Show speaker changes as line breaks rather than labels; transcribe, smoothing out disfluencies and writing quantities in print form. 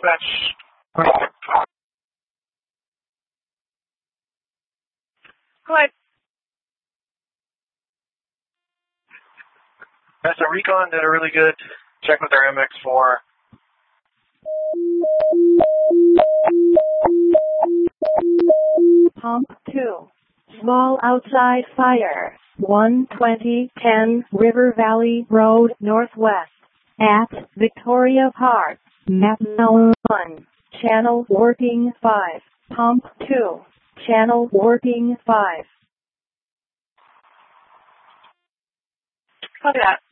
dispatch. Go ahead. That's a recon, did a really good check with their MX4.
Pump 2. Small outside fire. 12010 River Valley Road Northwest. At Victoria Park. Map 1. Channel working 5. Pump 2. Channel working 5.
Copy that.